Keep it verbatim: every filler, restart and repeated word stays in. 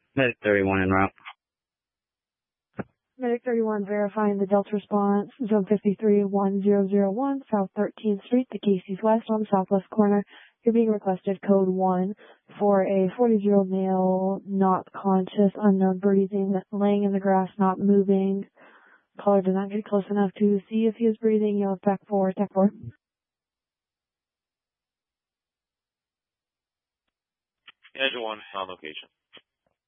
Medic thirty-one en route. Medic thirty-one verifying the Delta response, zone fifty-three one zero zero one, South thirteenth Street, the Casey's West on the southwest corner. You're being requested code one for a forty-year-old male, not conscious, unknown breathing, laying in the grass, not moving. Caller did not get close enough to see if he was breathing. Yellow tech four, tech four. Edge one on location.